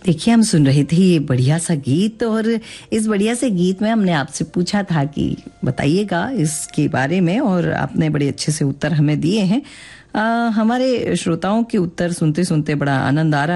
देखिए, हम सुन रहे थे ये बढ़िया सा गीत, और इस बढ़िया से गीत में हमने आपसे पूछा था कि बताइएगा इसके बारे में, और आपने बड़े अच्छे से उत्तर हमें दिए हैं। हमारे श्रोताओं के उत्तर सुनते सुनते बड़ा आनंद आ रहा